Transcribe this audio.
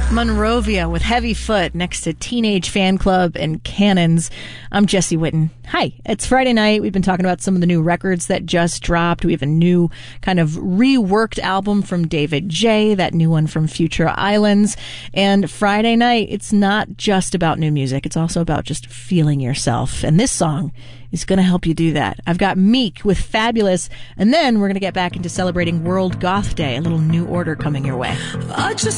Monrovia with Heavy Foot next to Teenage Fan Club and Cannons. I'm Jesse Whitten. Hi, it's Friday night. We've been talking about some of the new records that just dropped. We have a new kind of reworked album from David J., that new one from Future Islands. And Friday night, it's not just about new music. It's also about just feeling yourself. And this song is going to help you do that. I've got Meek with Fabulous, and then we're going to get back into celebrating World Goth Day, a little New Order coming your way. I just